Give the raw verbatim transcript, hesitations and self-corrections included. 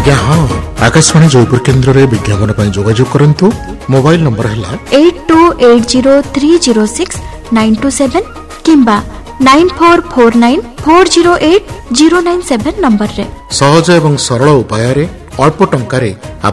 आज्ञा हाँ आकाशवाणी जयपुर केन्द्र में विज्ञापन पर जोगाजोग करंतु मोबाइल नंबर है eight to eight zero three zero six nine to seven किंबा nine four four nine four zero eight zero nine seven number रे। सहज एवं सरल उपाय अल्प टंका